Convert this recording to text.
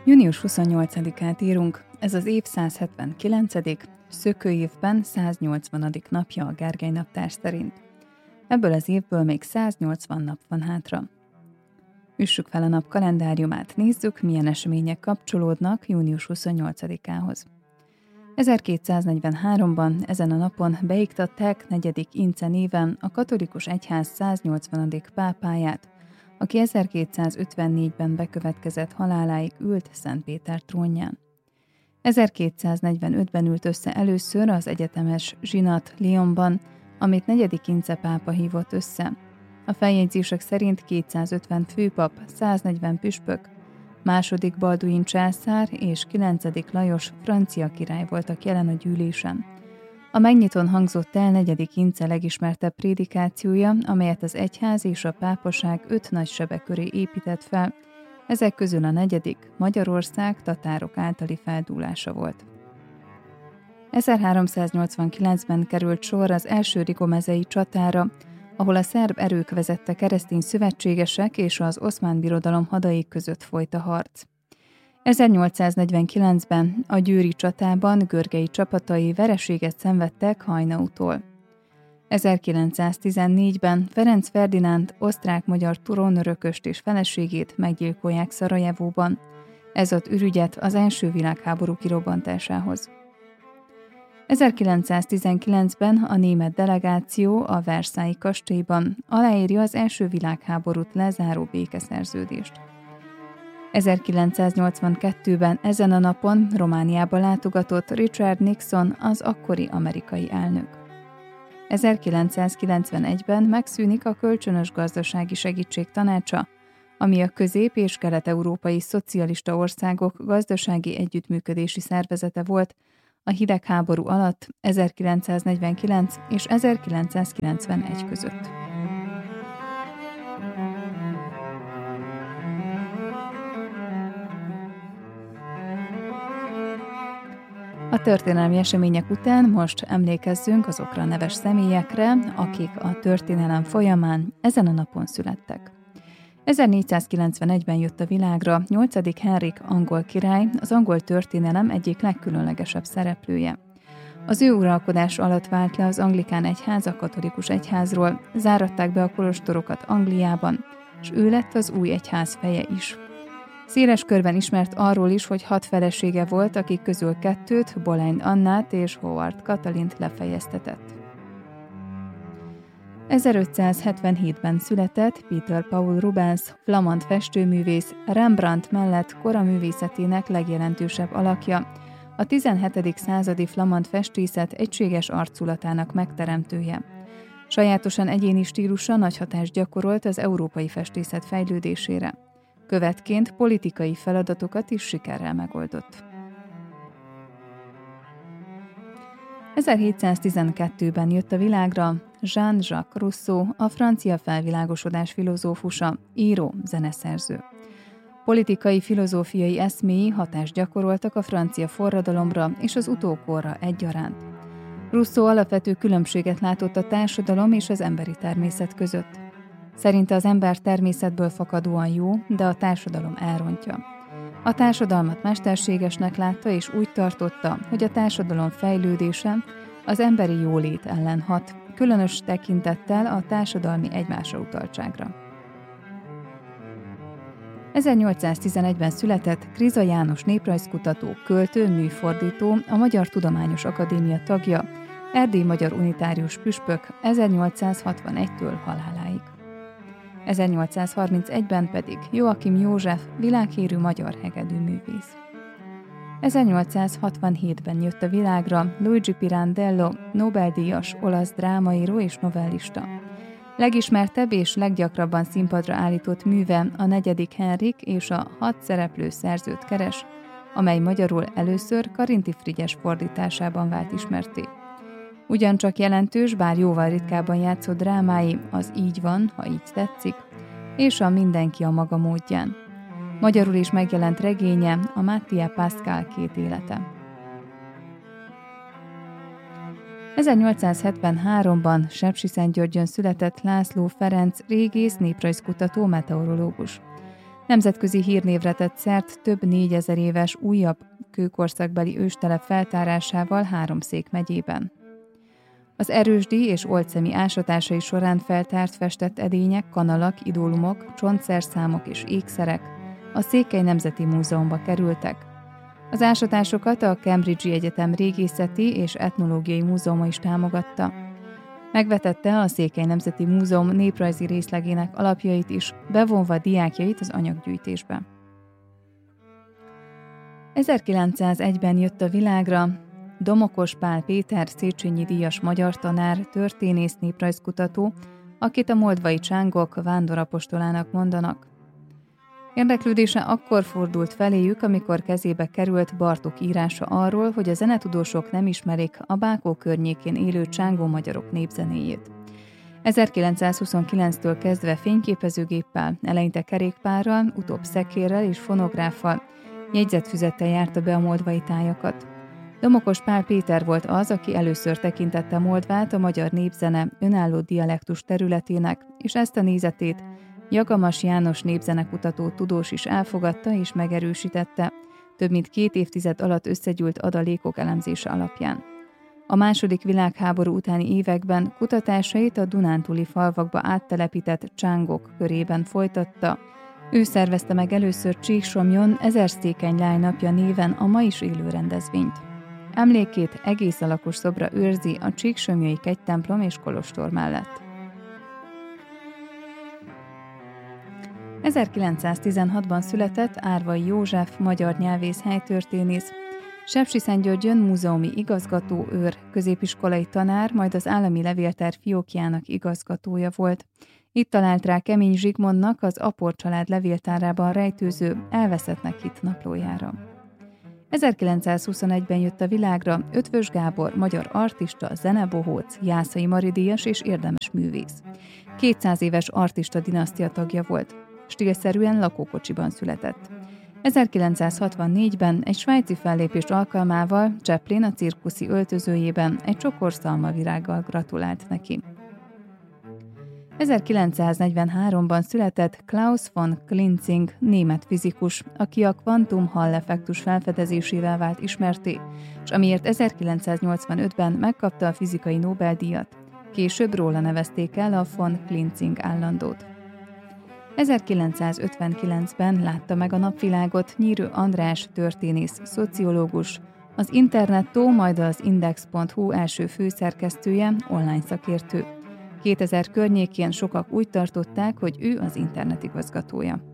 Június 28-át írunk, ez az év 179., szökőévben 180. napja a Gergely naptár szerint. Ebből az évből még 180 nap van hátra. Üssük fel a nap kalendáriumát, nézzük, milyen események kapcsolódnak június 28-ához. 1243-ban ezen a napon beiktatták 4. Ince néven a katolikus egyház 180. pápáját, aki 1254-ben bekövetkezett haláláig ült Szent Péter trónján. 1245-ben ült össze először az egyetemes zsinat Lyonban, amit 4. Ince pápa hívott össze. A feljegyzések szerint 250 főpap, 140 püspök, II. Balduin császár és 9. Lajos francia király voltak jelen a gyűlésen. A megnyitón hangzott el 4. Ince legismertebb prédikációja, amelyet az egyház és a pápaság 5 nagy sebe köré épített fel, ezek közül a 4. Magyarország tatárok általi feldúlása volt. 1389-ben került sor az első rigomezei csatára, ahol a szerb erők vezette keresztény szövetségesek és az Oszmán Birodalom hadai között folyt a harc. 1849-ben a győri csatában Görgei csapatai vereséget szenvedtek Hajnautól. 1914-ben Ferenc Ferdinánd osztrák-magyar trónörököst és feleségét meggyilkolják Szarajevóban. Ez ad ürügyet az első világháború kirobbantásához. 1919-ben a német delegáció a Versailles kastélyban aláírja az első világháborút lezáró békeszerződést. 1982-ben ezen a napon Romániába látogatott Richard Nixon, az akkori amerikai elnök. 1991-ben megszűnik a kölcsönös gazdasági segítség tanácsa, ami a közép- és kelet-európai szocialista országok gazdasági együttműködési szervezete volt a hidegháború alatt 1949 és 1991 között. A történelmi események után most emlékezzünk azokra a neves személyekre, akik a történelem folyamán ezen a napon születtek. 1491-ben jött a világra 8. Henrik angol király, az angol történelem egyik legkülönlegesebb szereplője. Az ő uralkodás alatt vált le az anglikán egyház a katolikus egyházról, záratták be a kolostorokat Angliában, és ő lett az új egyház feje is. Széles körben ismert arról is, hogy 6 felesége volt, akik közül 2-t, Boleyn Annát és Howard Katalint lefejeztetett. 1577-ben született Peter Paul Rubens, flamand festőművész, Rembrandt mellett kora művészetének legjelentősebb alakja, a 17. századi flamand festészet egységes arculatának megteremtője. Sajátosan egyéni stílusa nagy hatást gyakorolt az európai festészet fejlődésére. Követként politikai feladatokat is sikerrel megoldott. 1712-ben jött a világra Jean-Jacques Rousseau, a francia felvilágosodás filozófusa, író, zeneszerző. Politikai filozófiai eszméi hatást gyakoroltak a francia forradalomra és az utókorra egyaránt. Rousseau alapvető különbséget látott a társadalom és az emberi természet között. Szerinte az ember természetből fakadóan jó, de a társadalom elrontja. A társadalmat mesterségesnek látta és úgy tartotta, hogy a társadalom fejlődése az emberi jólét ellen hat, különös tekintettel a társadalmi egymásra utaltságra. 1811-ben született Kriza János néprajzkutató, költő, műfordító, a Magyar Tudományos Akadémia tagja, erdélyi magyar unitárius püspök 1861-től haláláig. 1831-ben pedig Joachim József, világhírű magyar hegedűművész. 1867-ben jött a világra Luigi Pirandello, Nobel-díjas olasz drámaíró és novellista. Legismertebb és leggyakrabban színpadra állított műve a 4. Henrik és a 6 szereplő szerzőt keres, amely magyarul először Karinti Frigyes fordításában vált ismertté. Ugyancsak jelentős, bár jóval ritkábban játszott drámái az Így van, ha így tetszik, és a Mindenki a maga módján. Magyarul is megjelent regénye a Mattia Pascal 2 élete. 1873-ban Sepsiszentgyörgyön született László Ferenc, régész, néprajzkutató, meteorológus. Nemzetközi hírnévre tett szert több 4000 éves újabb kőkorszakbeli őstelep feltárásával Háromszék megyében. Az erősdi és oltszemi ásatásai során feltárt festett edények, kanalak, idólumok, csontszerszámok és ékszerek a Székely Nemzeti Múzeumba kerültek. Az ásatásokat a Cambridge-i Egyetem Régészeti és Etnológiai Múzeuma is támogatta. Megvetette a Székely Nemzeti Múzeum néprajzi részlegének alapjait is, bevonva diákjait az anyaggyűjtésbe. 1901-ben jött a világra Domokos Pál Péter Széchenyi díjas magyar tanár, történész, néprajzkutató, akit a moldvai csángok vándorapostolának mondanak. Érdeklődése akkor fordult feléjük, amikor kezébe került Bartók írása arról, hogy a zenetudósok nem ismerik a Bákó környékén élő csángó magyarok népzenéjét. 1929-től kezdve fényképezőgéppel, eleinte kerékpárral, utóbb szekérrel és fonográffal, jegyzetfüzettel járta be a moldvai tájakat. Domokos Pál Péter volt az, aki először tekintette Moldvát a magyar népzene önálló dialektus területének, és ezt a nézetét Jagamas János népzenekutató tudós is elfogadta és megerősítette, több mint 2 évtized alatt összegyűlt adalékok elemzése alapján. A II. Világháború utáni években kutatásait a dunántúli falvakba áttelepített csángok körében folytatta. Ő szervezte meg először Csíksomlyon 1000 székeny lány napja néven a ma is élő rendezvényt. Emlékét egész alakos szobra őrzi a csíksomlyai kegytemplom és kolostor mellett. 1916-ban született Árvai József, magyar nyelvész, helytörténész, Sepsiszentgyörgyön múzeumi igazgató, őr, középiskolai tanár, majd az állami levéltár fiókjának igazgatója volt. Itt talált rá Kemény Zsigmondnak az Apor család levéltárában rejtőző Elveszettnek hitt naplójára. 1921-ben jött a világra Ötvös Gábor, magyar artista, zenebohóc, Jászai Mari díjas és érdemes művész. 200 éves artista dinasztia tagja volt. Stílszerűen lakókocsiban született. 1964-ben egy svájci fellépés alkalmával Chaplin a cirkuszi öltözőjében egy csokor szalmavirággal gratulált neki. 1943-ban született Klaus von Klintzing, német fizikus, aki a kvantum-Hall-effektus felfedezésével vált ismertté, és amiért 1985-ben megkapta a fizikai Nobel-díjat. Később róla nevezték el a von Klintzing állandót. 1959-ben látta meg a napvilágot Nyírő András, történész, szociológus, az Internettó, majd az Index.hu első főszerkesztője, online szakértő. 2000 környékén sokak úgy tartották, hogy ő az internet igazgatója.